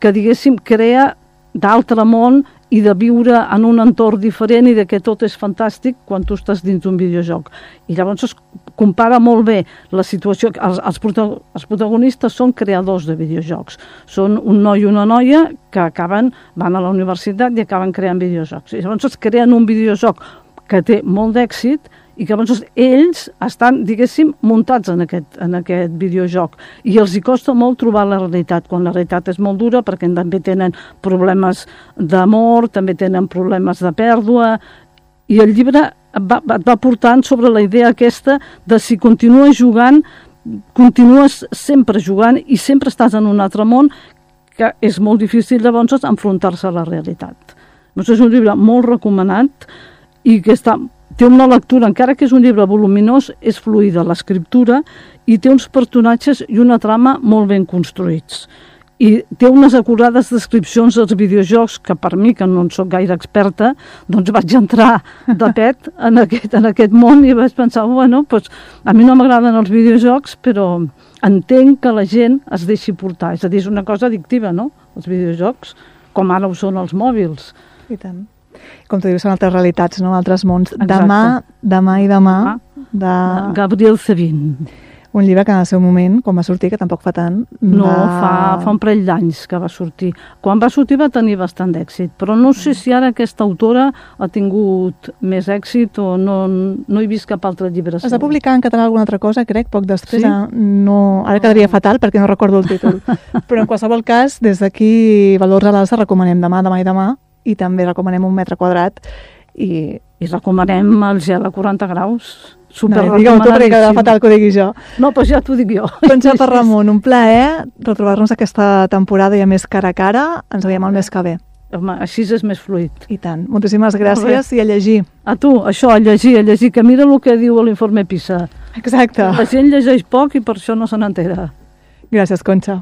que diguéssim, crea d'altre món i de viure en un entorn diferent i de que tot és fantàstic quan tu estàs dins d'un videojoc. I llavors es compara molt bé la situació. Els protagonistes són creadors de videojocs. Són un noi i una noia que van a la universitat i acaben creant videojocs. I llavors es creen un videojoc que té molt d'èxit i que llavors ells estan, diguéssim, muntats en aquest videojoc. I els hi costa molt trobar la realitat, quan la realitat és molt dura, perquè també tenen problemes d'amor, també tenen problemes de pèrdua, i el llibre et va portant sobre la idea aquesta de si continues jugant, continues sempre jugant i sempre estàs en un altre món, que és molt difícil llavors enfrontar-se a la realitat. Doncs és un llibre molt recomanat i que té una lectura, encara que és un llibre voluminós, és fluida l'escriptura i té uns personatges i una trama molt ben construïts. I té unes acurades descripcions dels videojocs que per mi, que no en soc gaire experta, doncs vaig entrar de pet en aquest món i vaig pensar, bueno, doncs a mi no m'agraden els videojocs, però entenc que la gent es deixi portar. És a dir, és una cosa addictiva, no?, els videojocs, com ara ho són els mòbils. I tant. Com tu dius, són altres realitats, no? Altres mons. Exacte. Demà i demà, de Gabriel Zevin. Un llibre que en el seu moment, quan va sortir, que tampoc fa tant... No, fa un parell d'anys que va sortir. Quan va sortir va tenir bastant d'èxit, però no sé si ara aquesta autora ha tingut més èxit o no he vist cap altre llibre. Es va publicar en català alguna altra cosa, crec, poc després. Sí? Ara quedaria fatal perquè no recordo el títol. Però en qualsevol cas, des d'aquí, Valors a l'Alça, recomanem demà i demà, i també recomanem 1 metre quadrat. I recomanem el gel a 40 graus. Digue'm tu, perquè quedarà fatal que ho digui jo. No, doncs ja t'ho dic jo. Conxa Parramon, un plaer retrobar-nos aquesta temporada i a més cara a cara. Ens veiem el mes que ve. Home, així és més fluid. I tant. Moltíssimes gràcies i a llegir. A tu, això, a llegir, que mira el que diu l'informe PISA. Exacte. La gent llegeix poc i per això no se n'entera. Gràcies, Conxa.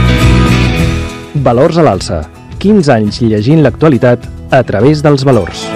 Valors a l'Alça. 15 anys llegint l'actualitat a través dels valors.